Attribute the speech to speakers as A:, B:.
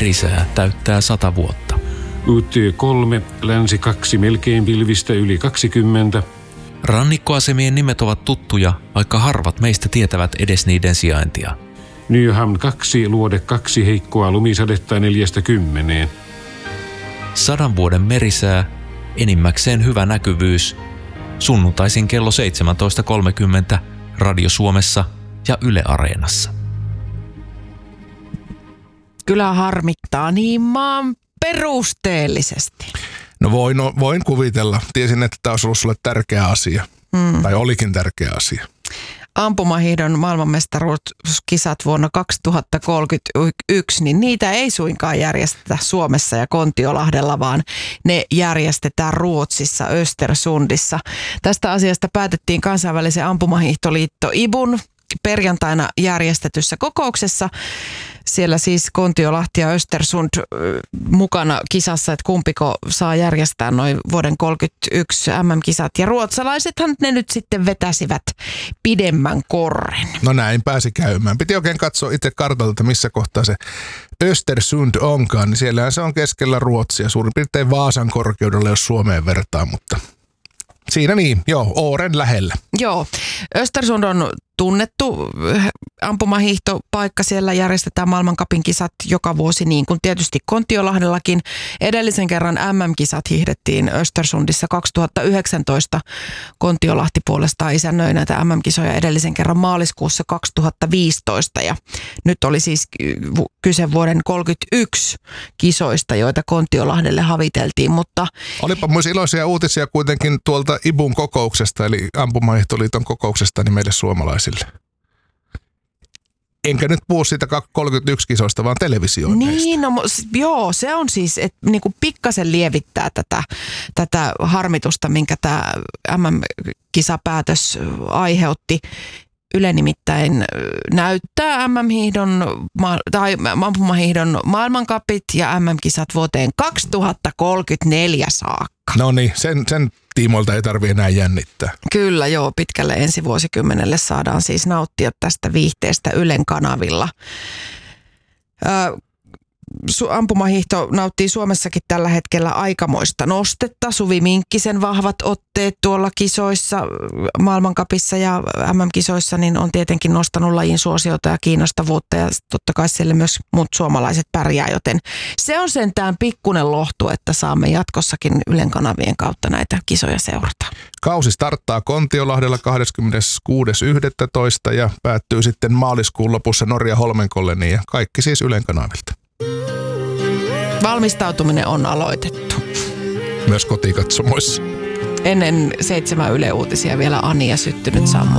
A: merisää täyttää 100 vuotta.
B: UT3, länsi 2, melkein pilvistä yli 20.
A: Rannikkoasemien nimet ovat tuttuja, vaikka harvat meistä tietävät edes niiden sijaintia.
B: Nyhamn 2, luode 2, heikkoa lumisadetta 4–10.
A: 100 vuoden merisää, enimmäkseen hyvä näkyvyys. Sunnuntaisin kello 17.30 Radio Suomessa ja Yle Areenassa.
C: Kyllä harmittaa niin maan perusteellisesti.
D: No voin kuvitella. Tiesin, että tämä olisi ollut sulle tärkeä asia. Tai olikin tärkeä asia.
C: Ampumahiihdon maailmanmestaruuskisat vuonna 2031, niin niitä ei suinkaan järjestetä Suomessa ja Kontiolahdella, vaan ne järjestetään Ruotsissa, Östersundissa. Tästä asiasta päätettiin kansainvälisen ampumahiihtoliitto IBUn perjantaina järjestetyssä kokouksessa. Siellä siis Kontiolahti ja Östersund mukana kisassa, että kumpiko saa järjestää noin vuoden 31 MM-kisat. Ja ruotsalaisethan ne nyt sitten vetäsivät pidemmän korren.
D: No näin pääsi käymään. Piti oikein katsoa itse kartalta, missä kohtaa se Östersund onkaan. Niin siellähän se on keskellä Ruotsia, suurin piirtein Vaasan korkeudella, jos Suomeen vertaa, mutta siinä niin, joo, Åren lähellä.
C: Joo, Östersund on tunnettu ampumahiihtopaikka. Siellä järjestetään maailmancupin kisat joka vuosi, niin kuin tietysti Kontiolahdellakin. Edellisen kerran MM-kisat hiihdettiin Östersundissa 2019. Kontiolahti puolestaan isännöi näitä MM-kisoja edellisen kerran maaliskuussa 2015. Ja nyt oli siis kyse vuoden 31 kisoista, joita Kontiolahdelle haviteltiin. Mutta
D: olipa myös iloisia uutisia kuitenkin tuolta IBUn kokouksesta, eli Ampumahiihtoliiton kokouksesta, niin meille suomalaisille. Enkä nyt puhu siitä 31 kisoista, vaan televisioinneista.
C: Niin, no joo, se on siis, että niinku pikkasen lievittää tätä harmitusta, minkä tämä MM-kisapäätös aiheutti. Yle nimittäin näyttää ampumahiihdon maailmancupit ja MM-kisat vuoteen 2034 saakka.
D: No niin, sen tiimoilta ei tarvitse enää jännittää.
C: Kyllä joo, pitkälle ensi vuosikymmenelle saadaan siis nauttia tästä viihteestä Ylen kanavilla. Ampumahiihto nauttii Suomessakin tällä hetkellä aikamoista nostetta. Suvi Minkkisen vahvat otteet tuolla kisoissa, maailmancupissa ja MM-kisoissa, niin on tietenkin nostanut lajin suosiota ja kiinnostavuutta ja totta kai siellä myös muut suomalaiset pärjää, joten se on sentään pikkunen lohtu, että saamme jatkossakin Ylen kanavien kautta näitä kisoja seurata.
D: Kausi starttaa Kontiolahdella 26.11. ja päättyy sitten maaliskuun lopussa Norja Holmenkolleniin ja kaikki siis Ylen kanavilta.
C: Valmistautuminen on aloitettu.
D: Myös kotikatsomoissa.
C: Ennen 7 Yle Uutisia vielä Ania syttynyt sammu.